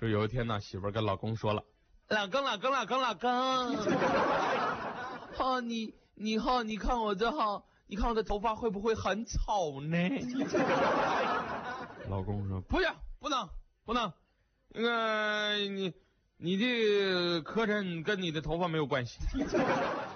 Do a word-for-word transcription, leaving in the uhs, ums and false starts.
说有一天呢，媳妇儿跟老公说了：“ 老公，老公，老公，老公，哈你你哈你看我这哈，你看我的头发会不会很丑呢？” 老公说：“ 不要，不能，不能，那个你你的磕碜跟你的头发没有关系。